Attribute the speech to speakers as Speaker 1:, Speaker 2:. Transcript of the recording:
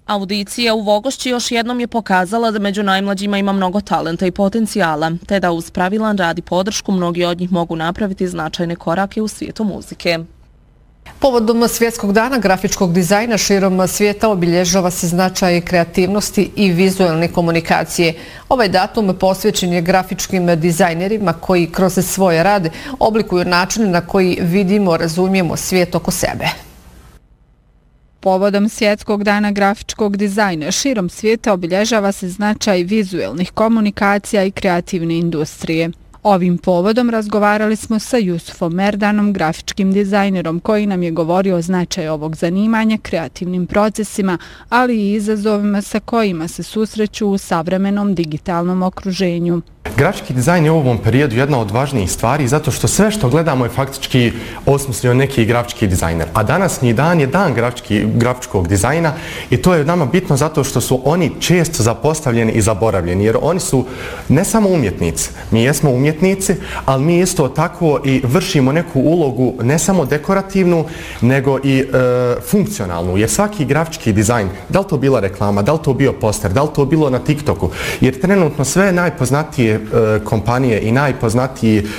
Speaker 1: Audicija u Vogošći još jednom je pokazala da među najmlađima ima mnogo talenta i potencijala, te da uz pravilan rad i podršku mnogi od njih mogu napraviti značajne korake u svijetu muzike.
Speaker 2: Povodom Svjetskog dana grafičkog dizajna širom svijeta obilježava se značaj kreativnosti i vizualne komunikacije. Ovaj datum posvećen je grafičkim dizajnerima koji kroz svoj rad oblikuju načine na koji vidimo, razumijemo svijet oko sebe.
Speaker 3: Povodom Svjetskog dana grafičkog dizajna širom svijeta obilježava se značaj vizualnih komunikacija i kreativne industrije. Ovim povodom razgovarali smo sa Jusufom Merdanom, grafičkim dizajnerom, koji nam je govorio o značaju ovog zanimanja, kreativnim procesima, ali i izazovima sa kojima se susreću u savremenom digitalnom okruženju.
Speaker 4: Grafički dizajn je u ovom periodu jedna od važnijih stvari zato što sve što gledamo je faktički osmislio neki grafički dizajner. A današnji dan je dan grafičkog dizajna i to je nama bitno zato što su oni često zapostavljeni i zaboravljeni jer oni su ne samo umjetnici, mi jesmo umjetnici, ali mi isto tako i vršimo neku ulogu ne samo dekorativnu nego i funkcionalnu jer svaki grafički dizajn, da li to bila reklama, da li to bio poster, da li to bilo na TikToku, jer trenutno sve najpoznatije kompanije i najpoznatiji